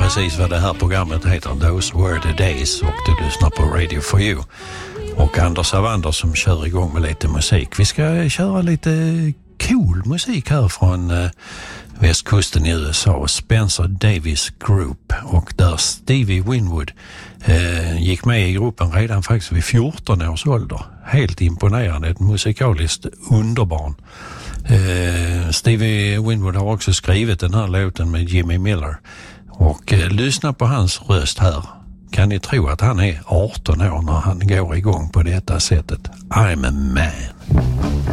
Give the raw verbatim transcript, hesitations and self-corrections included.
precis vad det här programmet heter, Those Were the Days, och du lyssnar på Radio for You. Och Anders Avander som kör igång med lite musik. Vi ska köra lite cool musik här från eh, västkusten i U S A, Spencer Davis Group, och där Stevie Winwood eh, gick med i gruppen redan faktiskt vid fjorton års ålder. Helt imponerande, ett musikaliskt underbarn. Eh, Stevie Winwood har också skrivit den här låten med Jimmy Miller, och eh, lyssna på hans röst här. Kan ni tro att han är arton år när han går igång på detta sättet? I'm a man.